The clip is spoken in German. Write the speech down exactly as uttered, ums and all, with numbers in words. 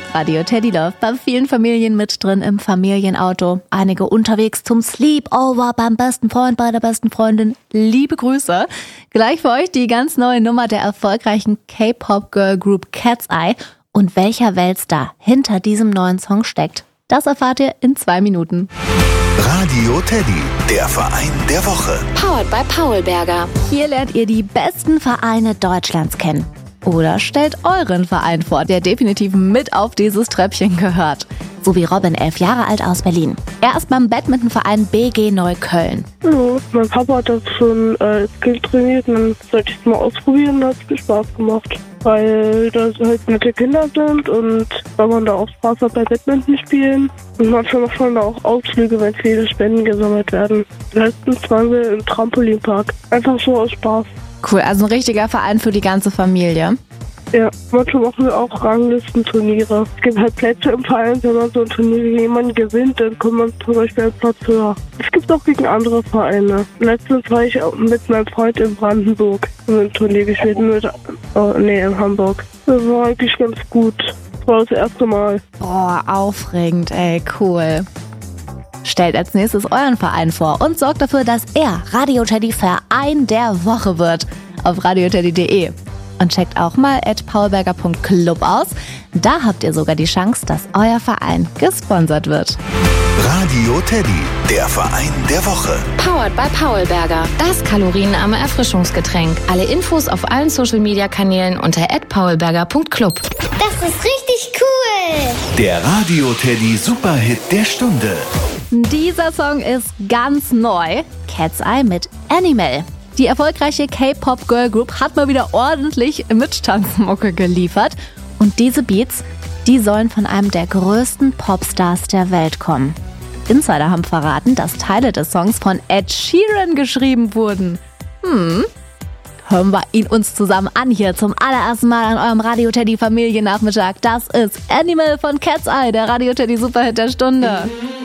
Radio Teddy läuft bei vielen Familien mit drin im Familienauto. Einige unterwegs zum Sleepover beim besten Freund, bei der besten Freundin. Liebe Grüße. Gleich für euch die ganz neue Nummer der erfolgreichen K-Pop-Girl-Group Cat's Eye. Und welcher Weltstar hinter diesem neuen Song steckt, das erfahrt ihr in zwei Minuten. Radio Teddy, der Verein der Woche. Powered by Paulberger. Hier lernt ihr die besten Vereine Deutschlands kennen. Oder stellt euren Verein vor, der definitiv mit auf dieses Treppchen gehört. So wie Robin, elf Jahre alt aus Berlin. Er ist beim Badmintonverein B G Neukölln. Ja, mein Papa hat das schon äh, als Kind trainiert und dann sollte ich es mal ausprobieren und hat es Spaß gemacht. Weil das halt nette Kinder sind und weil man da auch Spaß hat bei Badminton spielen. Und manchmal macht man da auch Ausflüge, wenn viele Spenden gesammelt werden. Letztens waren wir im Trampolinpark. Einfach so aus Spaß. Cool, also ein richtiger Verein für die ganze Familie. Ja, manchmal machen wir auch Ranglistenturniere. Es gibt halt Plätze im Verein, wenn man so ein Turnier gegen jemanden gewinnt, dann kommt man zum Beispiel einen Platz höher. Es gibt auch gegen andere Vereine. Letztens war ich auch mit meinem Freund in Brandenburg und ein Turnier gespielt mit, oh, nee, in Hamburg. Das war eigentlich ganz gut. Das war das erste Mal. Boah, aufregend, ey, cool. Stellt als nächstes euren Verein vor und sorgt dafür, dass er Radio Teddy Verein der Woche wird. Auf radio teddy punkt de. Und checkt auch mal at paulberger punkt club aus. Da habt ihr sogar die Chance, dass euer Verein gesponsert wird. Radio Teddy, der Verein der Woche. Powered by Paulberger. Das kalorienarme Erfrischungsgetränk. Alle Infos auf allen Social-Media-Kanälen unter at paulberger punkt club. Das ist richtig cool! Der Radio Teddy Superhit der Stunde. Dieser Song ist ganz neu. Cat's Eye mit Animal. Die erfolgreiche K-Pop-Girl-Group hat mal wieder ordentlich Mittanzmucke geliefert. Und diese Beats, die sollen von einem der größten Popstars der Welt kommen. Insider haben verraten, dass Teile des Songs von Ed Sheeran geschrieben wurden. Hm, hören wir ihn uns zusammen an hier zum allerersten Mal an eurem Radio Teddy Familiennachmittag. Das ist Animal von Cat's Eye, der Radio Teddy Superhit der Stunde.